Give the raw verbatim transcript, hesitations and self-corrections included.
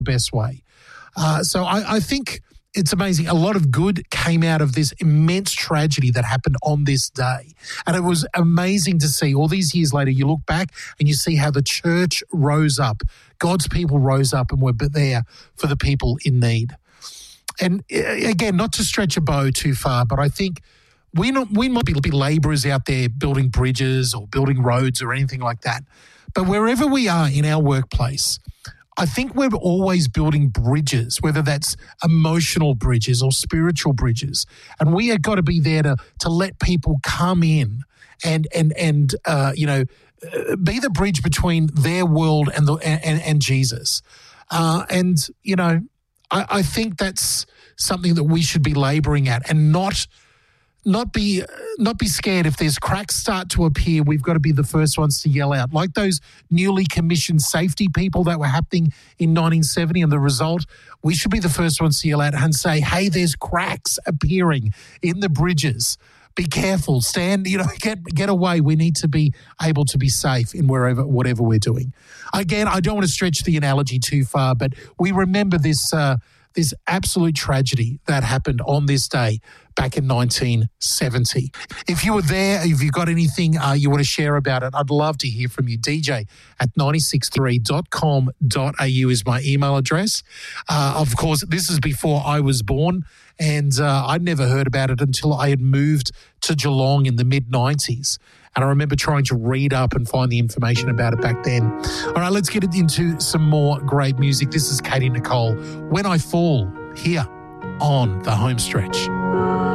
best way. Uh, so I, I think it's amazing. A lot of good came out of this immense tragedy that happened on this day. And it was amazing to see all these years later, you look back and you see how the church rose up. God's people rose up and were there for the people in need. And again, not to stretch a bow too far, but I think we not, we might be, be labourers out there building bridges or building roads or anything like that. But wherever we are in our workplace, I think we're always building bridges, whether that's emotional bridges or spiritual bridges. And we have got to be there to to let people come in and, and, and uh, you know, be the bridge between their world and, the, and, and Jesus. Uh, and, you know, I, I think that's something that we should be labouring at and not Not be not be scared if there's cracks start to appear. We've got to be the first ones to yell out, like those newly commissioned safety people that were happening in nineteen seventy. And the result, we should be the first ones to yell out and say, "Hey, there's cracks appearing in the bridges. Be careful. Stand. You know, get get away. We need to be able to be safe in wherever whatever we're doing." Again, I don't want to stretch the analogy too far, but we remember this. Uh, This absolute tragedy that happened on this day back in nineteen seventy. If you were there, if you've got anything uh, you want to share about it, I'd love to hear from you. D J at nine six three dot com dot a u is my email address. Uh, of course, this is before I was born, and uh, I'd never heard about it until I had moved to Geelong in the mid nineties. And I remember trying to read up and find the information about it back then. All right, let's get into some more great music. This is Katie Nicole, When I Fall, here on The Home Stretch.